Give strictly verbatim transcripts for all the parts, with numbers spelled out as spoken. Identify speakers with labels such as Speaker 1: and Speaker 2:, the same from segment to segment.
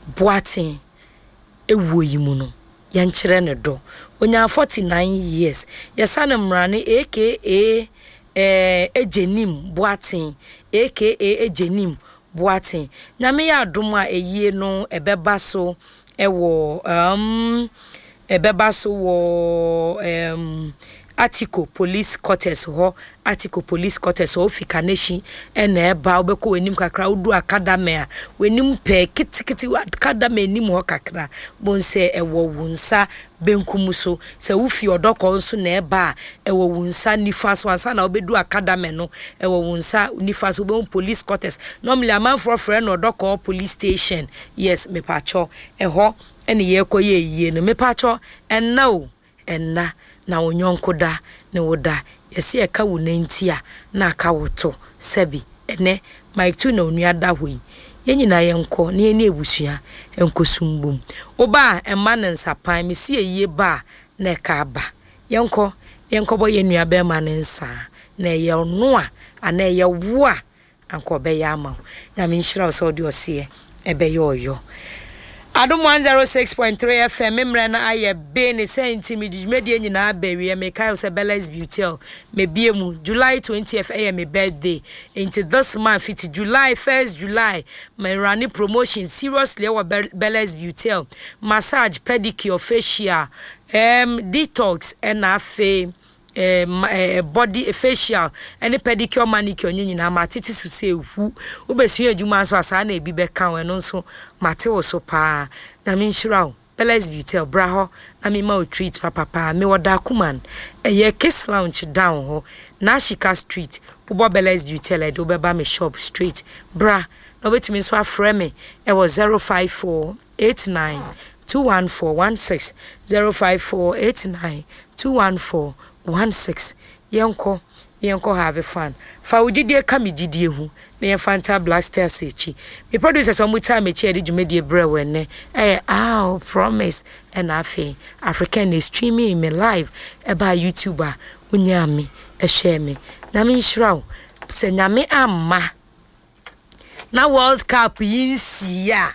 Speaker 1: Boaten ewo yi mu no yankyere ne do onya forty-nine years yesa ne mrane aka eh ejenim Boaten aka ejenim Boaten nyame ya adom a eyie no ebeba so ewo um ebeba so wo um Atiko police quarters ho Atiko police quarters ho Fikaneshi ena eba obeko wenim kakra udu academy a wenim pe kitikiti academy enim ho kakra bonse ewo wunsa benkum so se ufi odoko nso na eba ewo wunsa nifa so ansa na obedu academy no ewo wunsa nifa so be police quarters normally aman for friend odoko police station yes me pacho eho ene ye koye yie no me pacho enna o enna na onyonko da ne woda yesi eka wo nantia na aka woto sebi ene Mike tu na onua da hoyi yenyina yenko ne ene ebusua enkosumbum oba emma ne nsapan mesi eyie ba na eka aba yenko yenko bo yenua be ma ne nsa na ye ono a ana ye wo a anko be ya ama na me nhira so de ose ebe ye oyo Adum one oh six point three F M memre na aye be ne senti me di media nyina abawie me kai se Bella's Beauty me biemu July twentieth aye me birthday into this month it July first July my running promotion seriously our Bella's Beauty massage pedicure facial um detox and afa Um, uh, body facial any pedicure manicure nyina matiti su se hu obesu adwuma so asa na ebi be kan we no so mate wo so pa na me nhira Bella's Beauty bra ho na me ma o treat papa pa me woda kuman eye Kiss Lounge down ho Nashika Street Bubo Bella's Beauty le do be ba me shop street bra no betimi so afre me e was zero five four eight nine two one four one six zero five four eight nine two one four one six yenko yenko have fun fa ugidie ka me gidie hu na ye Fanta Blasters echi me producers on muta me chi edi dwumedie brewe ne eh ah promise and afi African is streaming me live eba YouTuber unya me e share me na me nhiraw se nyame amma na World Cup yinsi ya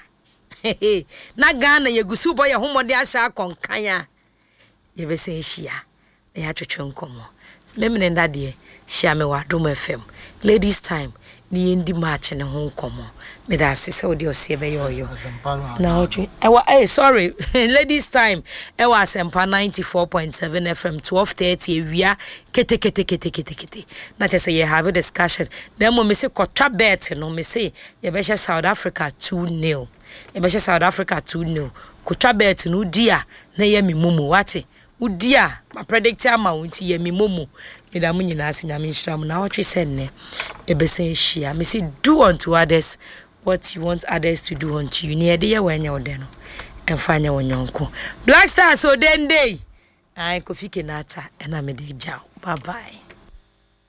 Speaker 1: na Ghana yegusu boy homode asha konkan ya ye be se hia na ya twetwe nkomo memene ndade hia me wa Adum F M ladies time ni ndi match ne ho nkomo me da sese odi osie be yoyo na otwe ewa eh sorry ladies time ewa Asempa ninety-four point seven F M twelve thirty ewia kete kete kete kete kete na tese ye have a discussion na mo me se kotwa bet no me se ye be South Africa two nil ye be South Africa two nil kotwa bet no dia na ye mi mumu wate udia ma predict amount ye mi momo me da mu nyina ase nyame nhyiram na wotwe senne e be sen hia me say do unto others what you want others to do unto you ne de ye wanya ode no emfanya wonyonko Black Stars so den day ai Kofi Kenata ena me de jaw bye bye.